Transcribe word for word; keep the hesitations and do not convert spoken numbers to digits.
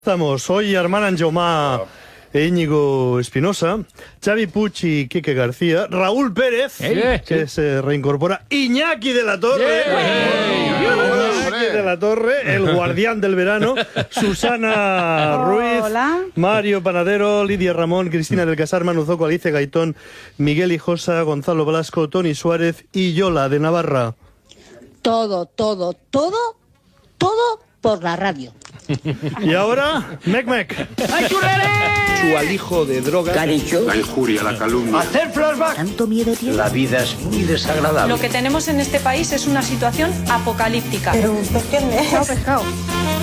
Estamos hoy Armand Anjomà e Íñigo Espinosa, Xavi Puig y Quique García, Raúl Pérez, ¿Eh? que se reincorpora, Iñaki de la Torre, ¡Eh! Iñaki de la Torre, el guardián del verano, Susana Ruiz, Hola. Mario Panadero, Lidia Ramón, Cristina del Casar, Manu Zoco, Alicia Gaitón, Miguel Hijosa, Gonzalo Blasco, Toni Suárez y Yola de Navarra. Todo, todo, todo, todo por la radio. Y ahora, Mec Mec. Su alijo de drogas. Caricho. La injuria, la calumnia. Hacer flashback. ¿Tanto miedo tiene? La vida es muy desagradable. Lo que tenemos en este país es una situación apocalíptica. Pero usted quién es. Pescado, pescado.